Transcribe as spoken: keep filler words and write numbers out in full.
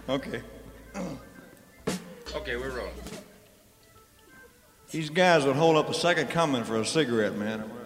Okay. Okay, we're rolling. These guys would hold up a second coming for a cigarette, man.